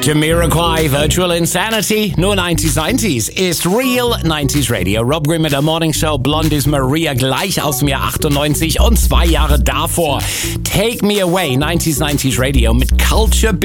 Jamiroquai, Virtual Insanity, nur 90s ist Real 90s Radio. Rob Green mit der Morning Show, Blondies Maria gleich aus dem Jahr 98 und 2 Jahre davor. Take Me Away, 90s Radio mit Culture